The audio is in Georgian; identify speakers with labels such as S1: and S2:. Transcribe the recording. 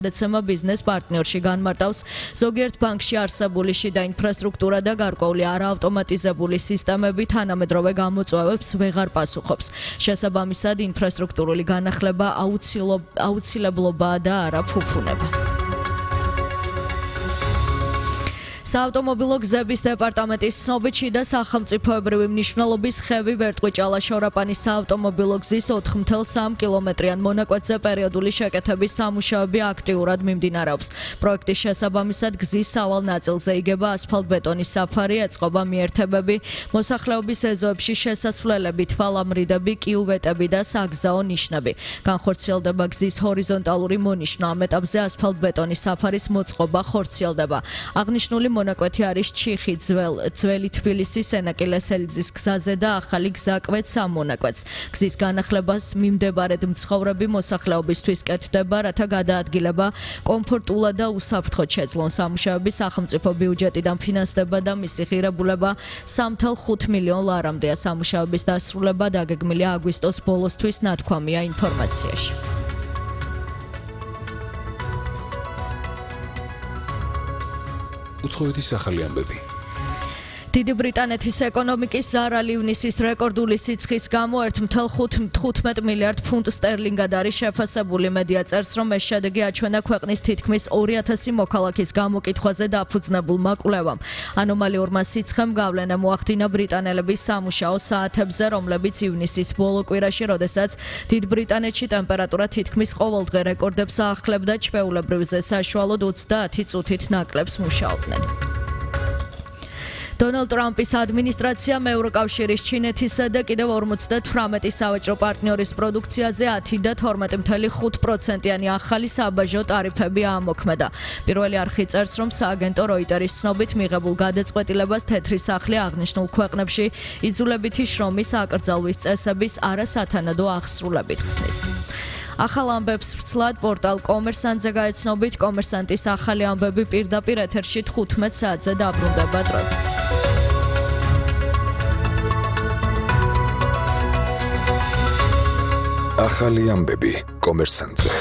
S1: დეცემა ბიზნეს პარტნიორში განმარტავს ზოგიერთ ბანკში არსებული შიდა ინფრასტრუქტურა და გარკვეული არაავტომატიზებული სისტემები თანამედროვე გამოწვევებს ვეღარ პასუხობს. შესაბამისად, ინფრასტრუქტურული განახლება აუცილებლობაა და არა ფუფუნება. საავტომობილო გზების დეპარტამენტის ცნობით შიდა სახელმწიფოებრივი მნიშვნელობის ხევი ვერტყვი-ჭალა-შორაპანის საავტომობილო გზის 4.3 კილომეტრიან მონაკვეთზე პერიოდული შეკეთების სამუშაოები აქტიურად მიმდინარეობს. პროექტის შესაბამისად გზის სავალ ნაწილზე იგება ასფალტ-ბეტონის საფარი, ეწყობა მიერთებები, მოსახლეობის ეზოებში შესასვლელები, თვალამრიდები, კიუვეტები და საგზაო ნიშნები. განხორციელდება გზის ჰორიზონტალური მონიშნა, ამ ეტაპზე ასფალტ-ბეტონის საფარის მოწყობა ხორციელდება. აღნიშნული მონაკვეთი არის ჩიხი, ძველი თბილისის სენაკი ლესელიძის გზაზე და ახალი გზა კვეთს ამ მონაკვეთს. გზის განახლებას მიმდებარედ მცხოვრები მოსახლეობისთვის კეთდება, რათა გადაადგილება კომფორტულად და უსაფრთხოდ შეძლონ. სამუშაოები სახელმწიფო ბიუჯეტიდან ფინანსდება და მისი ღირებულება 3.5 მილიონ ლარამდეა. სამუშაოების დასრულება დაგეგმილია აგვისტოს ბოლოსთვის, ნათქვამია ინფორმაციაში.
S2: უცხოეთის ახალი ამბები.
S1: დიდი ბრიტანეთის ეკონომიკის ზარალი ივნისის რეკორდული სიცხის გამო 1.15 მილიარდ ფუნტ სტერლინგად არის შეფასებული. მედია წერს, რომ ეს შედეგი აჩვენა ქვეყნის თითქმის 2,000 მოქალაქის გამოკითხვაზე დაფუძნებულმა კვლევამ. ანომალიურმა სიცხემ გავლენა მოახდინა ბრიტანელების სამუშაო საათებზე, რომლებიც ივნისის ბოლო კვირაში, როდესაც დიდ ბრიტანეთში ტემპერატურა თითქმის ყოველდღე რეკორდებს აახლებდა, ჩვეულებრივზე საშუალოდ 30 წუთით ნაკლებს მუშაობდნენ. დონალდ ტრამპის ადმინისტრაციამ ევროკავშირის, ჩინეთისა და კიდევ 58 სავაჭრო პარტნიორის პროდუქციაზე 10 და 12.5%-იანი ახალი საბაჟო ტარიფები აამოქმედა. პირველი არხი წერს, რომ სააგენტო როიტერის ცნობით მიღებულ გადაწყვეტილებას თეთრი სახლი აღნიშნულ ქვეყნებში იძულებითი შრომის აკრძალვის წესების არასათანადო აღსრულებით ხსნის. ახალ ამბებს ვრცლად პორტალ კომერსანტზე გაეცნობით, კომერსანტის ახალი ამბები პირდაპირ ეთერში 15 საათზე დაბრუნდება დრო.
S2: ახალი ამბები კომერსანტზე.